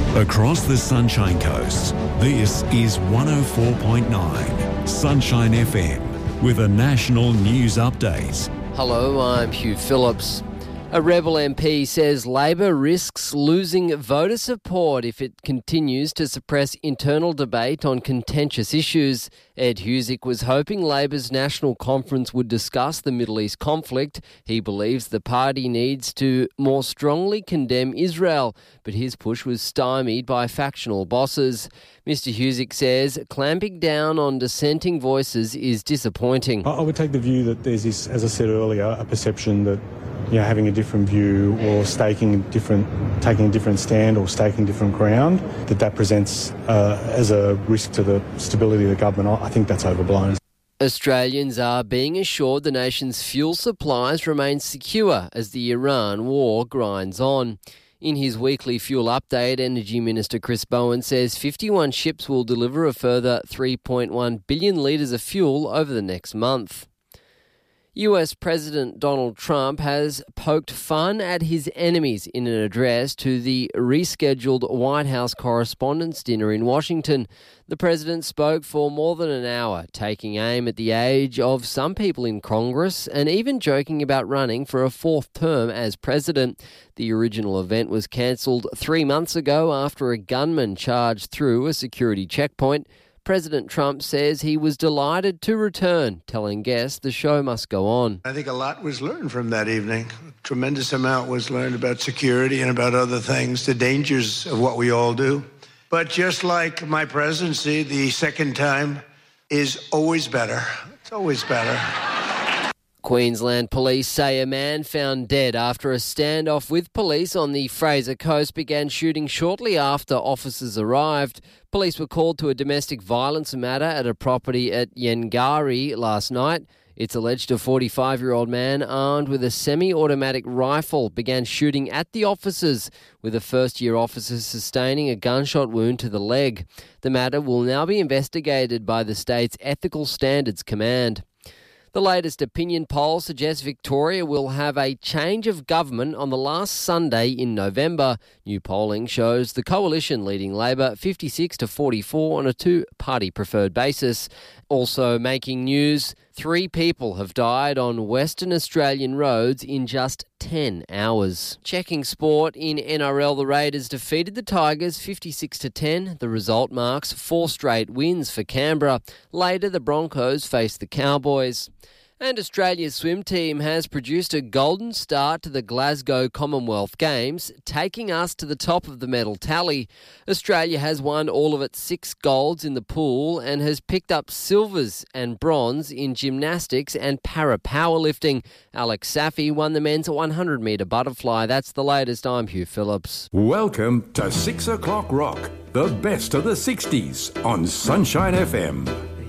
Across the Sunshine Coast, this is 104.9 Sunshine FM with a national news update. Hello, I'm Hugh Phillips. A Rebel MP says Labor risks losing voter support if it continues to suppress internal debate on contentious issues. Ed Husic was hoping Labor's National Conference would discuss the Middle East conflict. He believes the party needs to more strongly condemn Israel, but his push was stymied by factional bosses. Mr Husic says clamping down on dissenting voices is disappointing. I would take the view that there's this, as I said earlier, a perception that having a different view or taking a different stand or staking different ground, that presents as a risk to the stability of the government. I think that's overblown. Australians are being assured the nation's fuel supplies remain secure as the Iran war grinds on. In his weekly fuel update, Energy Minister Chris Bowen says 51 ships will deliver a further 3.1 billion litres of fuel over the next month. US President Donald Trump has poked fun at his enemies in an address to the rescheduled White House Correspondents' Dinner in Washington. The president spoke for more than an hour, taking aim at the age of some people in Congress and even joking about running for a fourth term as president. The original event was cancelled 3 months ago after a gunman charged through a security checkpoint. President Trump says he was delighted to return, telling guests the show must go on. I think a lot was learned from that evening. A tremendous amount was learned about security and about other things, the dangers of what we all do. But just like my presidency, the second time is always better. It's always better. Queensland police say a man found dead after a standoff with police on the Fraser Coast began shooting shortly after officers arrived. Police were called to a domestic violence matter at a property at Yengari last night. It's alleged a 45-year-old man armed with a semi-automatic rifle began shooting at the officers, with a first-year officer sustaining a gunshot wound to the leg. The matter will now be investigated by the state's Ethical Standards Command. The latest opinion poll suggests Victoria will have a change of government on the last Sunday in November. New polling shows the coalition leading Labor 56 to 44 on a two-party preferred basis. Also making news, 3 people have died on Western Australian roads in just 10 hours. Checking sport in NRL, the Raiders defeated the Tigers 56 to 10. The result marks 4 straight wins for Canberra. Later, the Broncos face the Cowboys. And Australia's swim team has produced a golden start to the Glasgow Commonwealth Games, taking us to the top of the medal tally. Australia has won all of its 6 golds in the pool and has picked up silvers and bronze in gymnastics and para-powerlifting. Alex Safi won the men's 100-metre butterfly. That's the latest. I'm Hugh Phillips. Welcome to 6 o'clock rock, the best of the 60s on Sunshine FM.